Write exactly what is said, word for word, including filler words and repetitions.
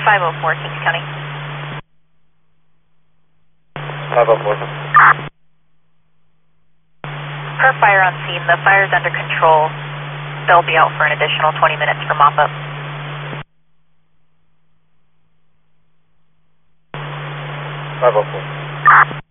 five oh four, Kings County. five oh four. Per fire on scene, the fire is under control. They'll be out for an additional twenty minutes for mop-up. five oh four.